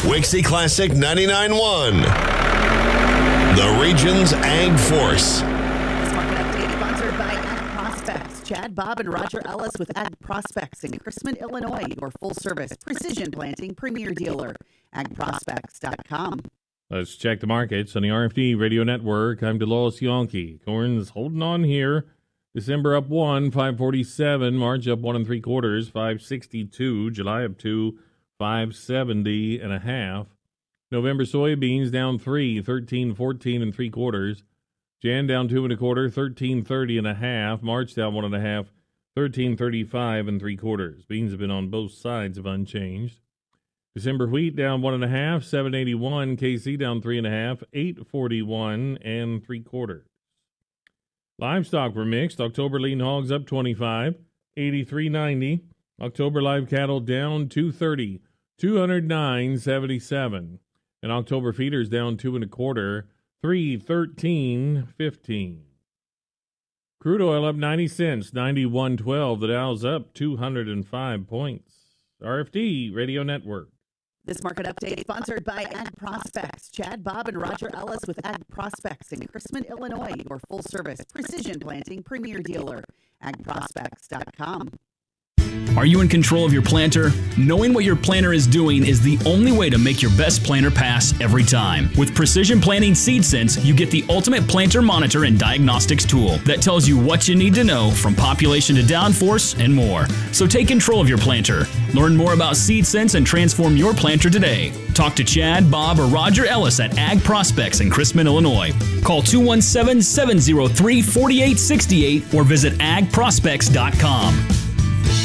Wixie Classic 99.1. The region's Ag Force. This market update sponsored by Ag Prospects. Chad, Bob, and Roger Ellis with Ag Prospects in Chrisman, Illinois. Your full-service precision planting premier dealer. AgProspects.com. Let's check the markets on the RFD Radio Network. I'm Delos Yonke. Corn's holding on here. December up 1, 547. March up 1 3/4, 562. July up 2, 570 and a half. November soybeans down 3, 13.14 3/4. Jan down 2 1/4, 13.30 and a half. March down 1 1/2, 13.35 3/4. Beans have been on both sides of unchanged. December wheat down 1 1/2, 781. KC down 3 1/2, 841 3/4. Livestock were mixed. October lean hogs up 25, 83.90. October live cattle down 230, 209.77. And October feeders down 2 1/4, 313.15. Crude oil up 90 cents, 91.12. The Dow's up 205 points. RFD Radio Network. This market update sponsored by Ag Prospects. Chad, Bob, and Roger Ellis with Ag Prospects in Chrisman, Illinois. Your full-service precision planting premier dealer. AgProspects.com. Are you in control of your planter? Knowing what your planter is doing is the only way to make your best planter pass every time. With Precision Planting Seed Sense, you get the ultimate planter monitor and diagnostics tool that tells you what you need to know from population to downforce and more. So take control of your planter. Learn more about Seed Sense and transform your planter today. Talk to Chad, Bob, or Roger Ellis at Ag Prospects in Chrisman, Illinois. Call 217-703-4868 or visit agprospects.com.